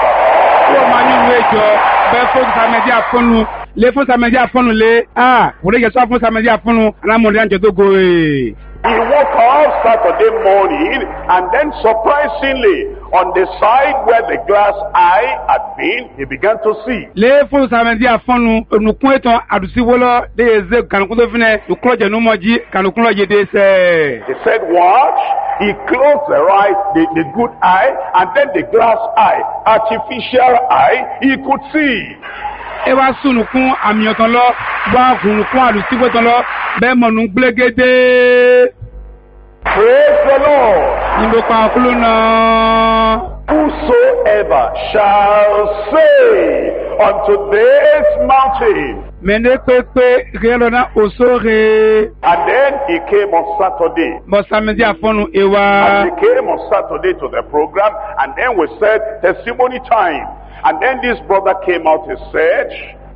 happened. He woke up Saturday morning, and then surprisingly, on the side where the glass eye had been, he began to see. He said, watch. He closed the good eye, and then the glass eye, artificial eye, he could see. Praise the Lord. Whosoever shall say unto this mountain. And then he came on Saturday. And he came on Saturday to the program, and then we said testimony time. And then this brother came out and said,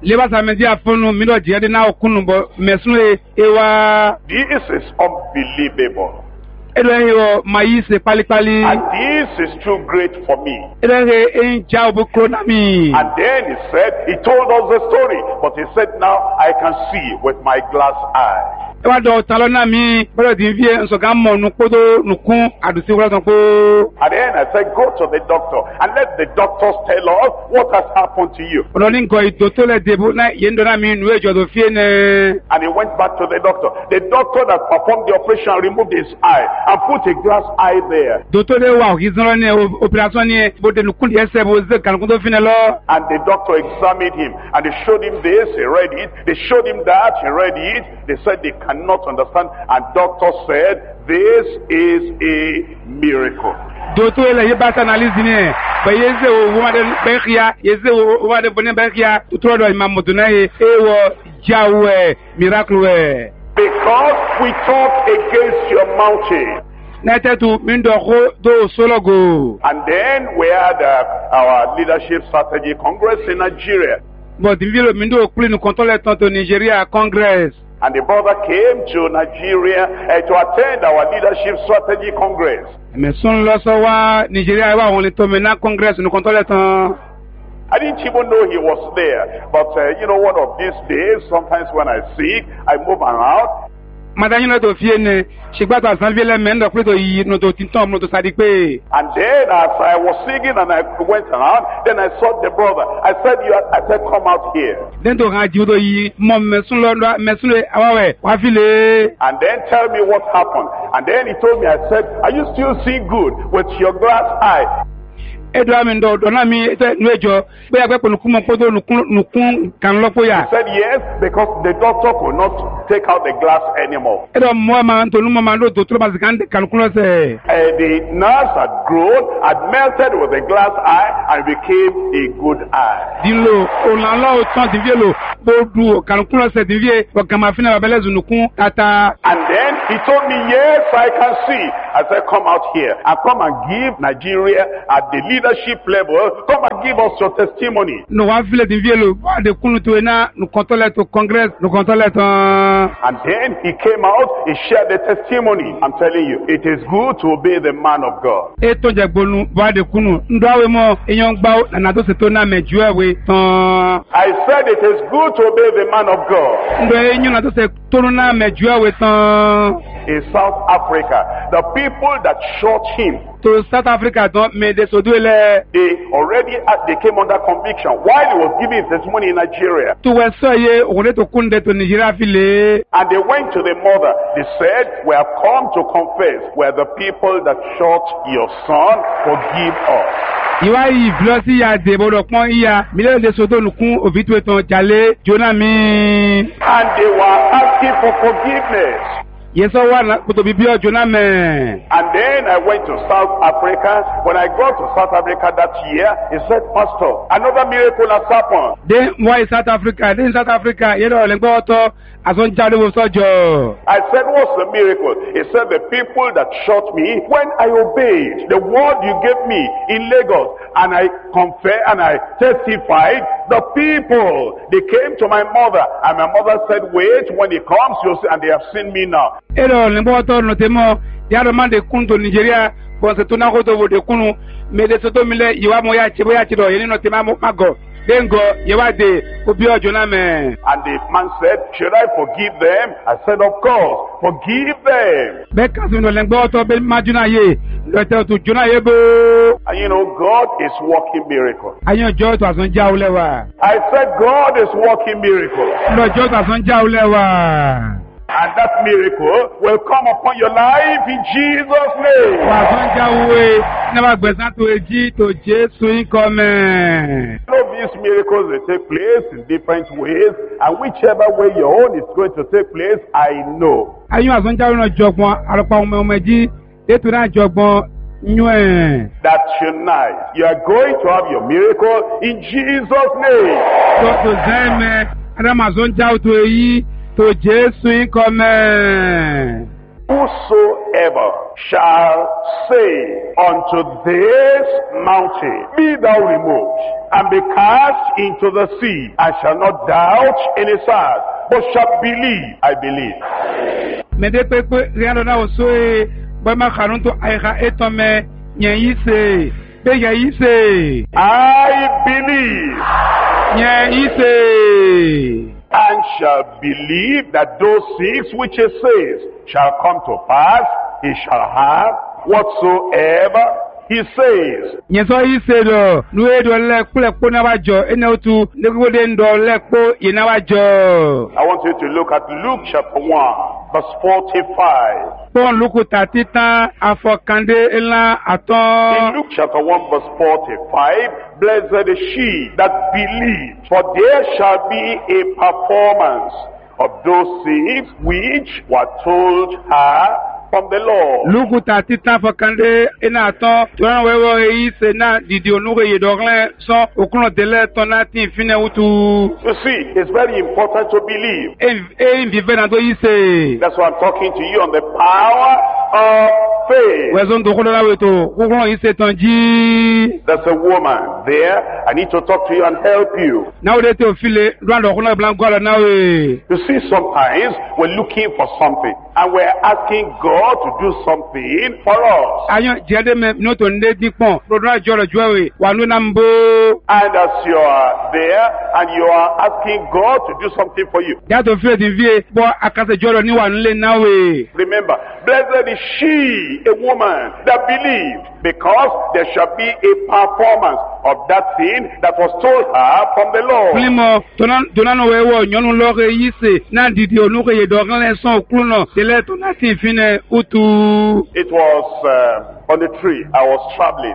this is unbelievable. And this is too great for me. And then he told us the story, but he said, now I can see with my glass eye. And then I said, go to the doctor and let the doctors tell us what has happened to you. And he went back to the doctor. The doctor that performed the operation removed his eye and put a glass eye there. And the doctor examined him and they showed him this, he read it. They showed him that, he read it. They said they cannot understand, and doctor said this is a miracle. Because we talk against your mountain. And then we had our leadership strategy congress in Nigeria. And the brother came to Nigeria to attend our leadership strategy congress. Mais son lo so wa Nigeria wa won le to me na congress no kon to le tan. I didn't even know he was there. But one of these days, sometimes when I see it, I move around. Madame no to fie ne shigba to asanvie le men do pe to yi no to tinton no to sadi pe. And then as I was singing and I went around, then I saw the brother. I said, come out here. Then to ha ji do yi mo mesun lo awawe wa file. And then tell me what happened. And then he told me, I said, are you still seeing good with your glass eye? Edwa mi ndo na mi nwejo be agbe pelu kumo podo nukun kan lopo ya. He said yes, because the doctor could not take out the glass anymore. Edwa mo ma ntonu mo ma ndo to tro ba kan kuno se. The nerves had grown, had melted with the glass eye and became a good eye. Dilo onala o tan divielo bodu kan kuno se divie o kama fina babelezu nukun tata. And then he told me, yes, I can see. I said, come out here and come and give Nigeria at the leadership level, come and give us your testimony. No wa file divielo wa de kunu to na no kontole to congress no kontole to. And then he came out, he shared the testimony. I'm telling you, it is good to obey the man of God. Eto jagbonu wa de kunu ndo awe mo eyan gba na to se to na meju ewe tan. I said it is good to obey the man of God. Ndo eyan na to se to na meju ewe tan. In South Africa, the people that shot him, to South Africa don't make the soduele. They came under conviction while he was giving his testimony in Nigeria. To Wesoye, to Kunde to Nigeria file. And they went to the mother. They said, we have come to confess. We're the people that shot your son. Forgive us. Iwa yi vlosi ya debodo pon iya mile de sodo nukun obitu eton jale jona mi. And they were asking for forgiveness. Yes, I want to be pure, Jonah. And then I went to South Africa. When I got to South Africa that year, he said, Pastor, another miracle has happened. Then why South Africa? Then South Africa, I said, what's the miracle? He said, the people that shot me, when I obeyed the word you gave me in Lagos, and I confessed and I testified, the people, they came to my mother, and my mother said, wait, when he comes, you'll see, and they have seen me now. Nigeria, but the Tunago de Kunu made it to Mile, you are Moya Chiboyachido, you know, Timamo Mago. Then go, Yawade, Ubio Joname. And the man said, should I forgive them? I said, of course, forgive them. Because you know, Lemboto, Majuna Ye, letter to Junayebo. And God is working miracles. And your George was on Jaulewa. I said, God is working miracles. No, George was on Jaulewa. And that miracle will come upon your life in Jesus' name. These miracles, they take place in different ways, and whichever way your own is going to take place, I know. That tonight, you are going to have your miracle in Jesus' name. To Jesus come. Whosoever shall say unto this mountain, be thou removed, and be cast into the sea, and shall not doubt in his heart, but shall believe, I believe. I believe. And shall believe that those things which he says shall come to pass, he shall have whatsoever he says. I want you to look at Luke chapter 1, verse 45. In Luke chapter 1, verse 45, blessed is she that believes, for there shall be a performance of those things which were told her from the Lord. You see, it's very important to believe. That's why I'm talking to you on the power of faith. Wẹ̀sùn tó kúrò láwé tó kúrò yìí ṣetán jí. There's a woman there. I need to talk to you and help you. Náwó dé tó file lọ́dọ̀ ọkùnrin ìbílẹ̀ gbọ́dọ̀ náwé. You see, sometimes we're looking for something and we're asking God to do something for us. Ayọ̀ jẹ́dẹ́ mẹ́ ní o tó ń dé dípọ̀n lọ́dọ̀ àjọ rẹ̀ jọ́wé wà ló náà ń bó. And as you are there and you are asking God to do something for you, Yàtọ̀ fílẹ̀ tí fi bọ́ akásẹ̀jọ́ rẹ̀ níwà nílé náwé. remember, blessed is she, a woman that believed, because there shall be a performance of that thing that was told her from the Lord. Fílímọ̀ tónánà wẹ̀wọ̀ nyɔnu lọ́kẹ́ yìí sè náà dìde olùkọ́ yẹ dọ̀gán lẹ́sàn òkúrò náà tẹ́lẹ̀ tó láti ìfínẹ̀ útu. It was on the tree. I was traveling.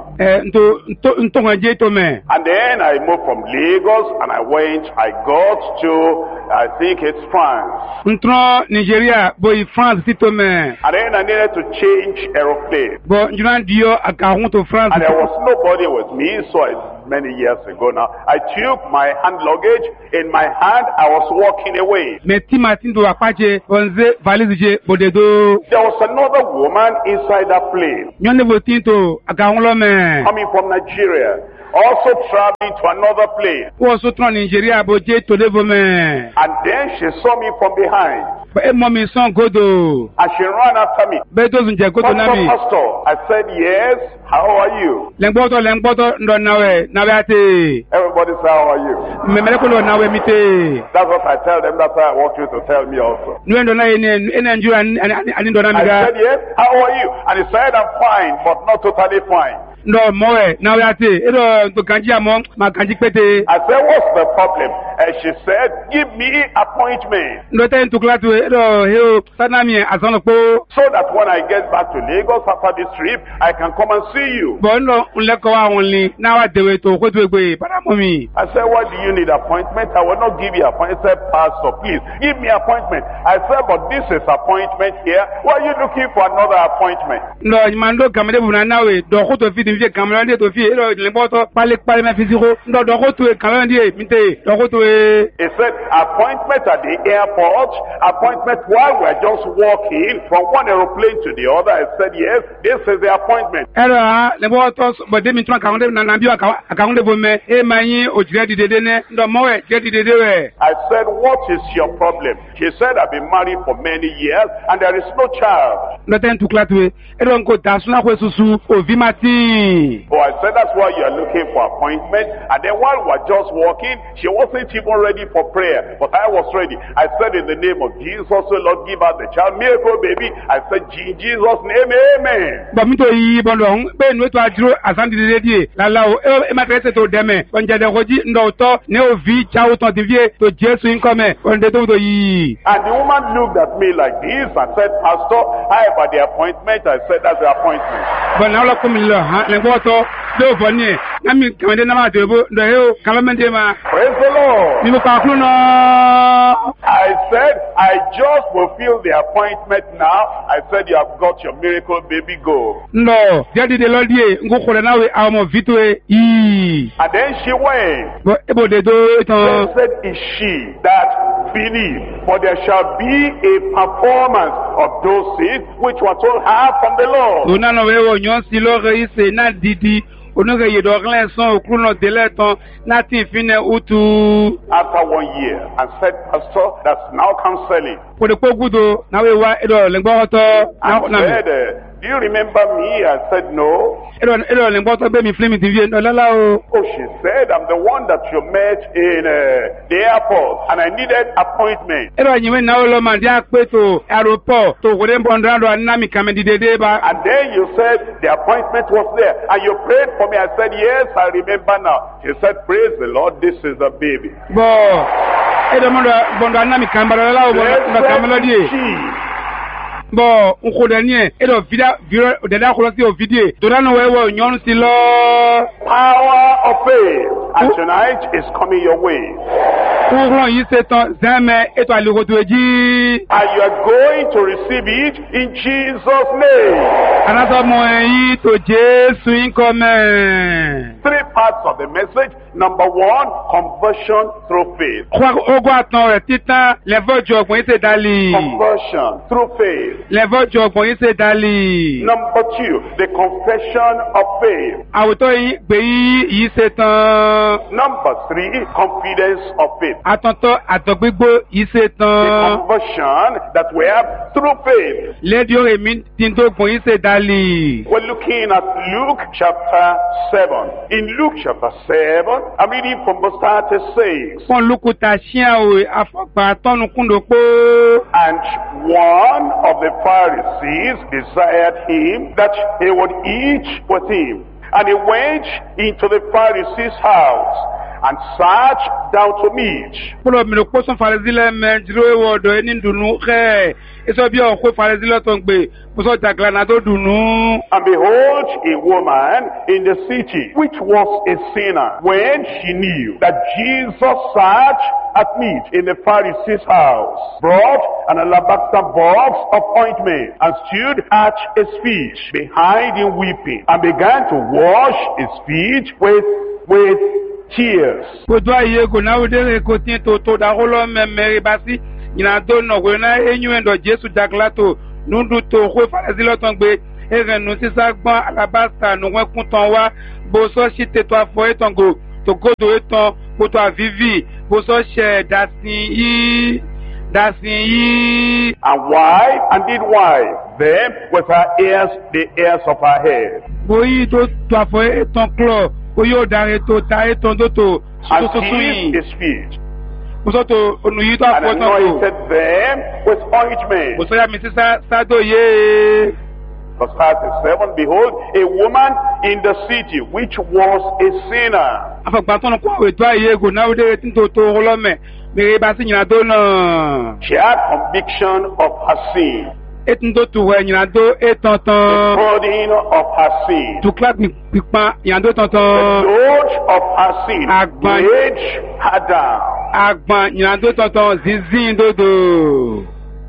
Ntọ́kànjẹ́ tó mẹ́. And then I moved from Lagos and I got to, I think it's France. Ntọ́ Nigeria bóyí France ti tó mẹ́. And then I needed to change aeroplane. Bọ̀ njúná diọ́ àkàhùn tó France. And there was nobody with me, so many years ago now, I took my hand luggage in my hand. I was walking away. Mẹ tí màá ti ń do àpájẹ ọ̀nzẹ́ valise jẹ bòdèdó. There was another woman inside that plane. Nyọ́nẹ́bù tí ń tó àkàhùn lọ́mẹ́. Coming from Nigeria, also traveling to another plane. Wọ́n sọ tán Nigeria bó jẹ́ tòlébó mẹ́. And then she saw me from behind. Ẹ mọ mi sàn gòdò. And she ran after me. Bẹ́ẹ̀ tó sùn jẹ́ gòdò náà mi. Pastor, I said, yes, how are you? Lẹ́ngbọ́tọ̀ ńdọ̀ náwẹ̀ àti. Everybody say, how are you? Mẹ̀mẹ́lẹ́kọ̀ lọ náwẹ̀ mi tè. That's what I tell them. That's what I want you to tell me also. Nuwe ndo na ene Nigeria ani ndo na mi I ga. said, yes, how are you? And he said, I'm fine, but not totally fine. Ndo mowe na we ate. Edo to kanji amo ma kanji pete. I said, what's the problem? And she said, give me appointment. Ndo te to klatu edo heo sanami asono po. So that when I get back to Lagos after this trip, I can come and see you. Bo ndo unleko wa only na wa dewe to ko to egbe para momi. I said, why do you need appointment? I will not give you appointment. I said, Pastor, please give me appointment. I said, but this is appointment here. Why are you looking for another appointment? Ndo mando kamede bu na nawe do ko to fi di kamera de to fi edo leboto pale me fisiko. Ndo do ko to kamera de mite do ko to He said, appointment at the airport, appointment while we're just walking from one aeroplane to the other. I said, yes, this is the appointment. Era leboto bo de mi tuma kaunde na bi akaunde bo me e manyi ojire didede ne ndo mowe je didede we. I said, what is your problem? She said, I've been married for many years and there is no child. Ndo ten to klatwe edo nko dasuna kwe susu ovimati. Oh, I said, that's why you're looking for appointment. And then while we're just walking, she wasn't even ready for prayer, but I was ready. I said, in the name of Jesus, so Lord, give her the child, miracle baby. I said, in Jesus' name, amen. But me to yi bondo be no to adro asandi de die la la o e ma trete to deme onje de hoji ndo to ne o vi cha o to divie to Jesu income on de to yi. And the woman looked at me like this and said, Pastor, how about the appointment? I said, that's the appointment. But now la come lo ha le go to do for ni na mi kamede na ma to bo ndo he o kalamende ma. Praise the Lord. Mi pa kru no. I said, I just fulfilled the appointment now. I said, you have got your miracle baby, go. No, jadi de lodie ngo khole na we amo vitwe yi. And then she went. But ebo de do to. Blessed is she that believed, for there shall be a performance of those things which were told her from the Lord. Una no we wo nyon si lo re ise na didi. Onoge ye doglen son okruno deleton nati fine utu. After 1 year, and said, Pastor, that's now counseling. For the pogudo na we wa edo lengbo hoto And said, do you remember me? I said, no. edo lengbo hoto be mi flemi TV no lala o. Oh, she said, I'm the one that you met in the airport, and I needed appointment. Edo nyiwe na lo man dia pe to aeroport to go dem bondrando anami kamedi dede ba. And then you said the appointment was there, and you prayed for me. I said, yes, I remember now. She said, praise the Lord, this is the baby. Bo edo mondo bondo anami kambara la o bondo kamelo die. Bo nkode nie edo vida deda ko si o vidie to na no we wo nyon si lo. Power of faith, and tonight is coming your way. Ouro yi setan zame eto aligo to eji. And you are going to receive it in Jesus' name. Another mo yi to Jesu income. 3 parts of the message. Number one, conversion through faith. Ogo atan rẹ̀ títán lẹ́fọ́jọ́ ọgbọ̀n ìṣe dálì. Conversion through faith. Lẹ́fọ́jọ́ ọgbọ̀n ìṣe dálì. Number two, the confession of faith. Àwùjọ yìí gbé yìí ṣe tán. Number three, confidence of faith. Àtọ̀tọ̀ àtọ̀gbígbó yìí ṣe The tán. conversion that we have through faith. Lédi orin mi ti ń dógbọ̀n yìí ṣe dálì. We're looking at Luke chapter 7. In Luke chapter 7, I'm reading from verse 36. Fún lukuta ṣíà o afọ́gbà tọ́nukúndò pé. And one of the Pharisees desired him that he would eat with him. And he went into the Pharisee's house and sat down to meat. Polo mi ló kó sún Farisí lẹ́mẹ̀ dúró ìwọ̀ ọ̀dọ̀ ẹni dùnú rẹ̀. Èso bí ọ̀hún kó Farisí lọ́tọ̀ ń gbé. Mo sọ jàgìlá náà tó dùnú. And behold, a woman in the city, which was a sinner, when she knew that Jesus sat at meat in the Pharisee's house, brought an alabaster box of ointment, and stood at his feet behind him weeping, and began to wash his feet with tears. Kodo aye ko na udere ko tin to da holo memeri basi ina do no ko na enyu endo Jesu jaglato nundu to ko Farisí lọ́tàn gbé erenu sisa gbon alabasta nu won kun tan wa bo so site to afo etango to godo etan ko to avivi bo so she dasin yi. And why? And did why? Then with her ears, the ears of her head. Boyi to afo etan klo oyo dare to ta etan do to And so yin. his feet. Mo so to onu yi to And afo etan ko. anointed them with ointment. Mo so ya mi sisa sado ye. Verse 37, behold, a woman in the city which was a sinner. Afọ̀gbàtọ́nù kó àwọn ètò ayé ego náà wọ́n tí tó ọlọ́mẹ̀ mèrè bá sí ìyìnàdó náà. She had conviction of her sin, Ètò tó tù wẹ̀ ìyìnàdó the ètàntàn. burden of her sin, Tùkúlá pípa ìyìnàdó the tàntàn. load of her sin Agban. weighed her down. Àgbọ̀n ìyìnàdó tàntàn zizín dòdò.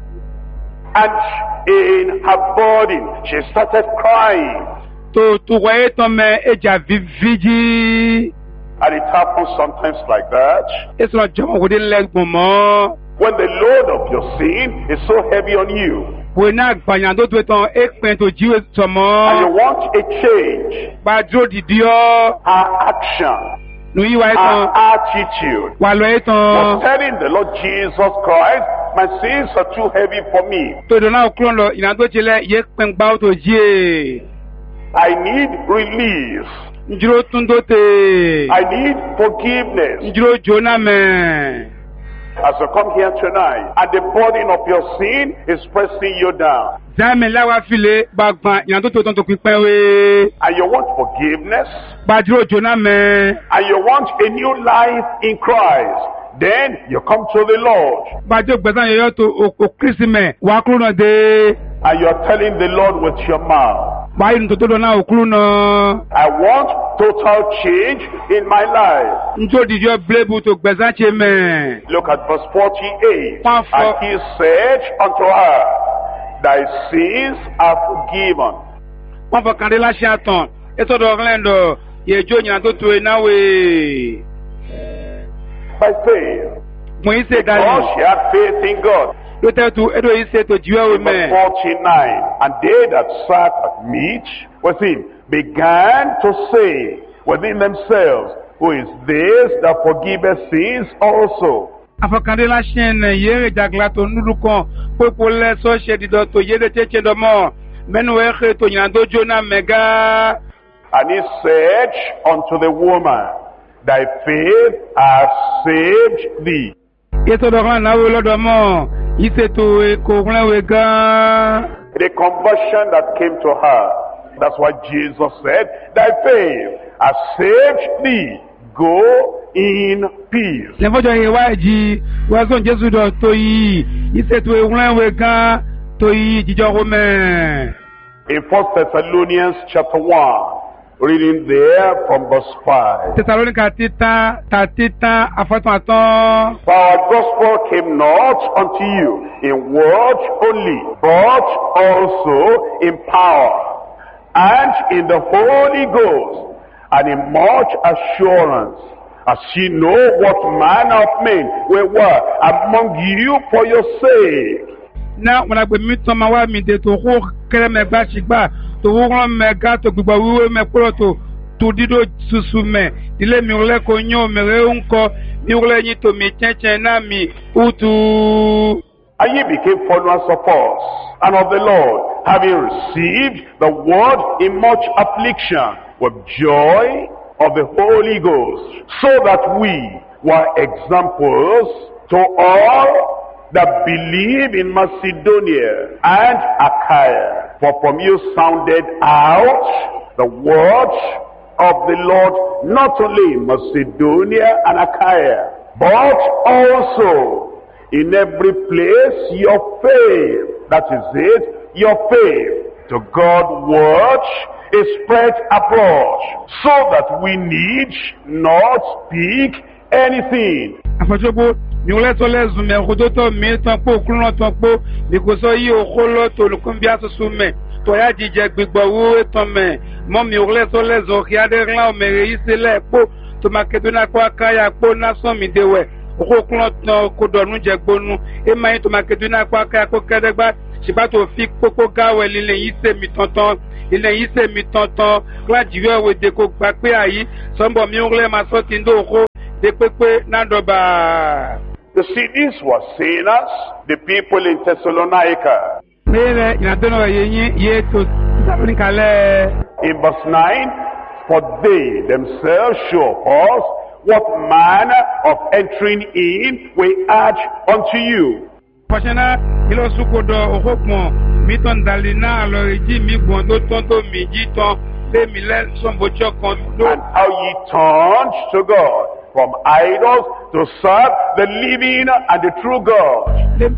And in her burden, she started crying. Tó tùwẹ̀ ètàn mẹ́ ẹja fífíjì. And it happens sometimes like that. Èsì náà jọmọ̀ kò dé lẹ́gbọ̀n mọ́. When the load of your sin is so heavy on you, Wò ní àgbọ̀n ìyìnàdó tó tàn èpè tó jíwèé and you tọ̀mọ́. want a change, Gbàdúró dìdí ọ́. her action, Nùyí wa her ètàn. attitude Wà lọ was ètàn. telling the Lord Jesus Christ, my sins are too heavy for me. Todo náà kúrò lọ ìyìnàdó tilẹ̀ yé pẹ̀ngbà tó jí è. I need release. Njúró tún tó tè. I need forgiveness. Njúró jóná mẹ́. As you come here tonight, and the burden of your sin is pressing you down, Záàmì láwa file gbàgbọ́n ìyìnàdó tó tán tó pípẹ́ wé. and you want forgiveness, Gbàdúró jóná mẹ́. and you want a new life in Christ, then you come to the Lord, Gbàdúró gbẹ̀sán yẹyọ tó o kírísì mẹ́. Wà á kúrò náà dé. and you're telling the Lord with your mouth, Wà á yìí tó tó náà ò kúrò náà. I want total change in my life. Njó dìjọ́ bílébù tó gbẹ̀sán ṣe mẹ́. Look at verse 48. Wonderful. And he said unto her, thy sins are forgiven. Wọ́n fọ kàndé láṣẹ àtàn. Ètò ọ̀dọ̀ ọ̀gẹ́lẹ́ndọ̀ yẹjọ́ ìyìnàdó tó ináwé. By faith. Mo yí ṣe dálì. Because she had faith in God. Ló tẹ́ tu edo yìí ṣe tó jíwẹ́ wí In verse mẹ́. 49. And they that sat at meat with him began to say within themselves, who is this that forgiveth sins also? Afọkàndé láṣẹ ẹnẹ yéèrè jàgìlá tó núdú kan pópó lẹ́sọ̀ ṣe dídọ̀ tó yéèrè tẹ́tẹ́ dọ́mọ́ mẹ́nu ẹ̀xẹ́ tó yìnbọn jóná mẹ́gá. And he said unto the woman, thy faith hath saved thee. Yétò dọ̀kan náwó lọ́dọ̀ mọ́ yìí ṣètò èkó rẹ̀wé gan. The conversion that came to her. That's why Jesus said, thy faith has saved thee. Go in peace. Lẹ́fọ́jọ́ yìí wá ìjì wọ́n sọ Jésù dọ̀ tó yìí yìí ṣètò èkó rẹ̀wé gan tó yìí jíjọ́ kó mẹ́. In 1 Thessalonians chapter 1, reading there from verse 5. Tẹsalóníkà títà àfọ́tún àtọ́. For our gospel came not unto you in word only, but also in power, and in the Holy Ghost, and in much assurance, as ye know what manner of men we were among you for your sake. Na wana gbe mi ton ma wa mi de to ko kere me gba sigba to wo ran me ga to gbigba wiwe me kuro to dido susu me ile mi ole ko nyo me re unko mi ole yin to mi chenchen na mi utu. And ye became followers of us and of the Lord, having received the word in much affliction with joy of the Holy Ghost, so that we were examples to all that believe in Macedonia and Achaia. For from you sounded out the word of the Lord, not only in Macedonia and Achaia, but also in every place your faith, that is it, your faith to God's word is spread abroad, so that we need not speak anything. Mi wole to le zume rodoto mi tan po kulon tan po mi ko so yi okolo to lukun bi asusu me to ya jije gbigbo wo tan me mo mi wole to le zo ki ade ran o mere yi se le po to Makedonia ko akaya po na so mi dewe oko kulon tan ko dorun je gbonu e ma yin to Makedonia ko akaya ko kedegba siba to fi popo gawe lile yi se mi tonton ile yi se mi tonton la jiwe we de ko gba pe ayi so mbo mi wole ma so ti ndo oko de pepe na doba. You see, these were sinners, the people in Thessalonica. In verse 9, for they themselves show us what manner of entering in we add unto you. And how ye turned to God from idols to serve the living and the true God.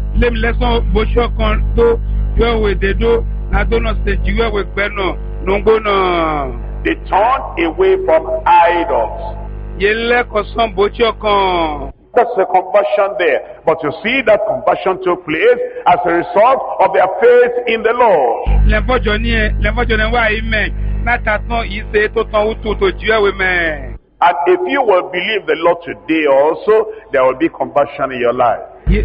They turned away from idols. That's the conversion there. But you see that conversion took place as a result of their faith in the Lord. And if you will believe the Lord today also, there will be conversion in your life. There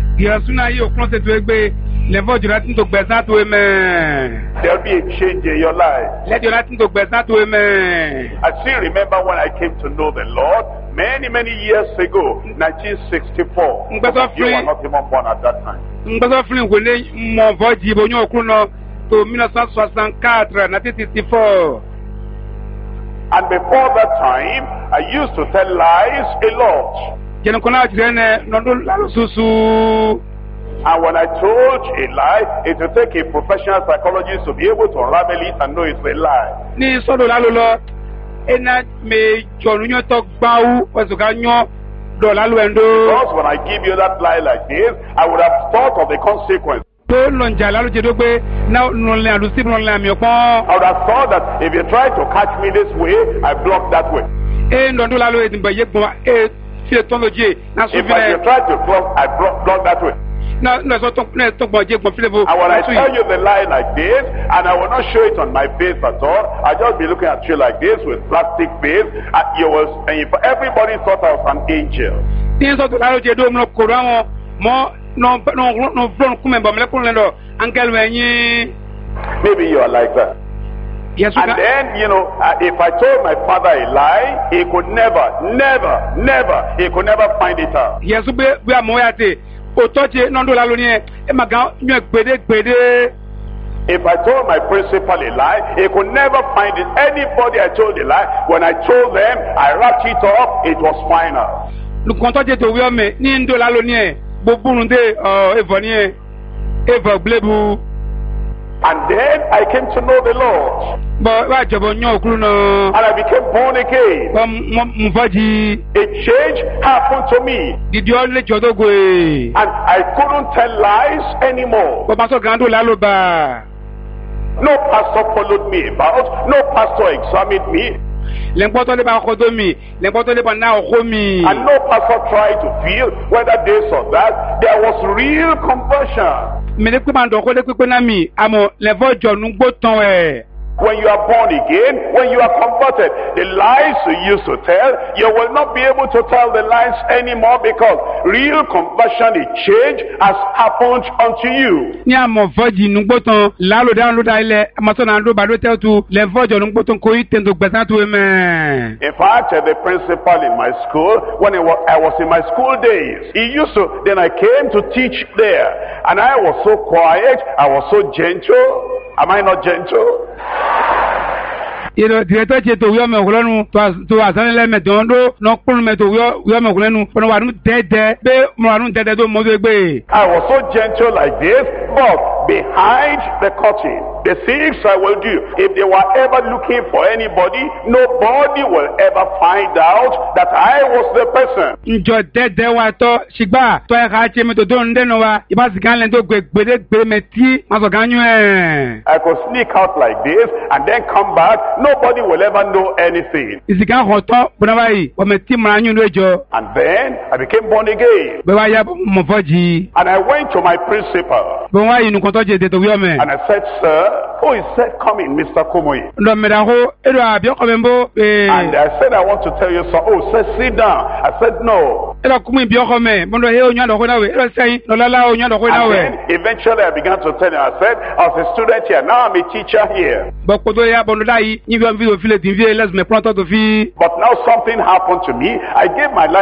will be a change in your life. I still remember when I came to know the Lord many years ago, 1964. You were not even born at that time. And before that time, I used to tell lies a lot. And when I told a lie, it would take a professional psychologist to be able to unravel it and know it's a lie. Because when I give you that lie like this, I would have thought of the consequence. I would have thought that if you try to catch me this way, I block that way. If you try to block, I block that way. And when I tell you the lie like this, and I will not show it on my face at all, I'll just be looking at you like this with plastic face, and if everybody thought I was an angel. Maybe you are like that. Yes, and then, if I told my father a lie, he could never find it out. Yes, if I told my principal a lie, he could never find it. Anybody I told a lie, when I told them, I wrapped it up, it was final. And then I came to know the Lord. And I became born again. A change happened to me. And I couldn't tell lies anymore. No pastor followed me about. No pastor examined me. And no pastor tried to feel whether this or that. There was real conversion. When you are born again, when you are converted, the lies you used to tell, you will not be able to tell the lies anymore because real conversion, a change has happened unto you. Ní àmọ̀ fọ́jì nùgbọ́tàn lálòdà lódà ilẹ̀ àmọ́tọ́nà àdó bàdó tẹ́tù lẹ́fọ́jọ nùgbọ́tàn kò í tẹ̀ntò gbẹ̀sán tó mẹ́. In fact, the principal in my school, when I was in my school days, he used to, then I came to teach there, and I was so quiet, I was so gentle. Am I not gentle? Iro director che to wiyo me kulonu to asanile me dondo no kunu me to wiyo me kulonu kono wanu dede be mo wanu dede do mo gbe. I was so gentle like this, but behind the curtain, the things I will do, if they were ever looking for anybody, nobody will ever find out that I was the person. Njo dede wa to shigba to e ka che me to don de no wa iba sikan le to gbe me ti ma so ganyu e. I could sneak out like this and then come back. Nobody will ever know anything. And then I became born again. And I went to my principal. And I said, sir, who is that coming, Mr. Kumoyi? And I said, I want to tell you something. Oh, sir, sit down. I said, no. And then eventually I began to tell him, I said, I was a student here. Now I'm a teacher here. But now something happened to me. I gave my life